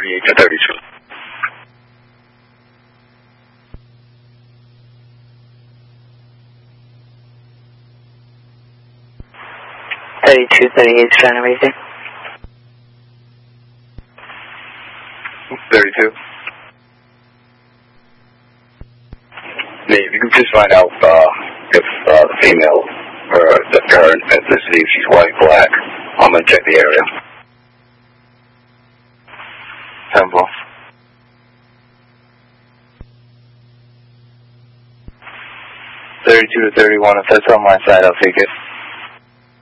38 to 32. Trying to raise it. 32. If you can just find out if the female, or the current ethnicity, if she's white, black, I'm going to check the area. Temple. 32 to 31, if that's on my side, I'll take it.